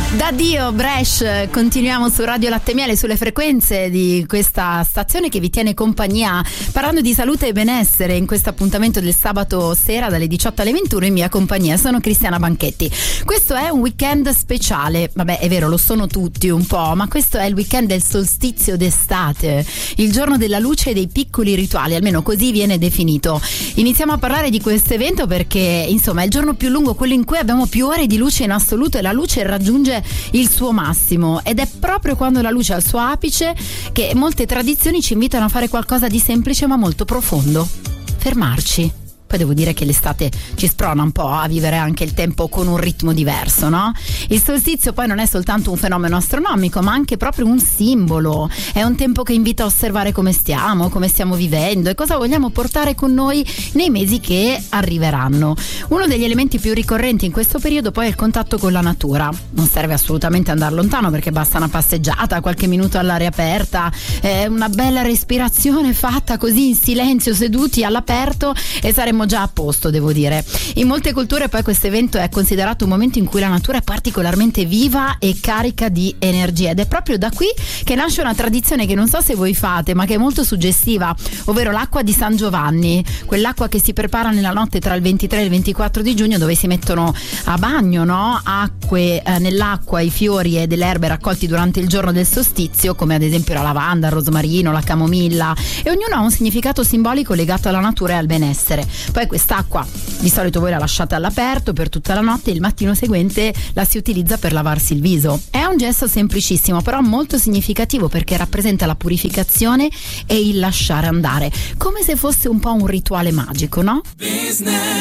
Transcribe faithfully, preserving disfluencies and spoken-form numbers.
Da Dio, Bresh, continuiamo su Radio Latte Miele, sulle frequenze di questa stazione che vi tiene compagnia parlando di salute e benessere in questo appuntamento del sabato sera dalle diciotto alle ventuno. In mia compagnia sono Cristiana Banchetti. Questo è un weekend speciale, vabbè è vero, lo sono tutti un po', ma questo è il weekend del solstizio d'estate, il giorno della luce e dei piccoli rituali, almeno così viene definito. Iniziamo a parlare di questo evento perché insomma è il giorno più lungo, quello in cui abbiamo più ore di luce in assoluto, e la luce raggiunge il suo massimo, ed è proprio quando la luce è al suo apice che molte tradizioni ci invitano a fare qualcosa di semplice ma molto profondo: fermarci. Poi devo dire che l'estate ci sprona un po' a vivere anche il tempo con un ritmo diverso, no? Il solstizio poi non è soltanto un fenomeno astronomico, ma anche proprio un simbolo. È un tempo che invita a osservare come stiamo, come stiamo vivendo e cosa vogliamo portare con noi nei mesi che arriveranno. Uno degli elementi più ricorrenti in questo periodo poi è il contatto con la natura. Non serve assolutamente andare lontano, perché basta una passeggiata, qualche minuto all'aria aperta, eh, una bella respirazione fatta così in silenzio, seduti all'aperto, e saremo già a posto, devo dire. In molte culture poi questo evento è considerato un momento in cui la natura è particolarmente viva e carica di energia, ed è proprio da qui che nasce una tradizione che non so se voi fate, ma che è molto suggestiva, ovvero l'acqua di San Giovanni, quell'acqua che si prepara nella notte tra il ventitré e il ventiquattro di giugno, dove si mettono a bagno, no? Acque eh, nell'acqua i fiori e delle erbe raccolti durante il giorno del solstizio, come ad esempio la lavanda, il rosmarino, la camomilla, e ognuno ha un significato simbolico legato alla natura e al benessere. Poi quest'acqua di solito voi la lasciate all'aperto per tutta la notte, e il mattino seguente la si utilizza per lavarsi il viso. È un gesto semplicissimo, però molto significativo, perché rappresenta la purificazione e il lasciare andare, come se fosse un po' un rituale magico, no? Business.